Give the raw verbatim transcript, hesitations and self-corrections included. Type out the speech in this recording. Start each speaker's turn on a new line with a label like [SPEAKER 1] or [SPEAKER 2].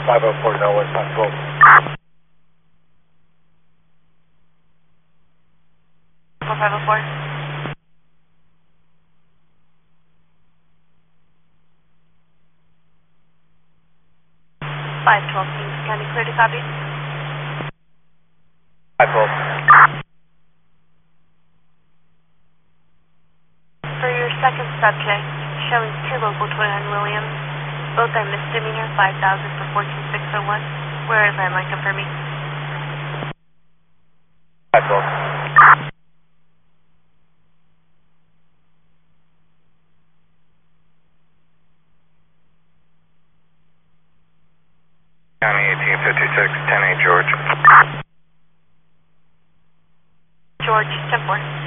[SPEAKER 1] five oh four, no, West five twelve.
[SPEAKER 2] five oh four. five twelve, Kings County, clear to copy.
[SPEAKER 1] five twelve.
[SPEAKER 2] For your second subject, showing two local twenty-nine Williams, both are misdemeanor, five thousand for fourteen six oh one. Where is landline confirming?
[SPEAKER 1] five twelve. County eighteen fifty-six, ten eight George.
[SPEAKER 2] George, ten four.